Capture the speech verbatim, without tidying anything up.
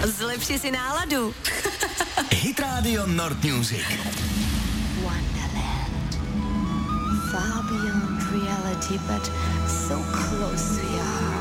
Zlepši si náladu. Hit Radio Nord Music. Wonderland. Far beyond reality, but so close we are.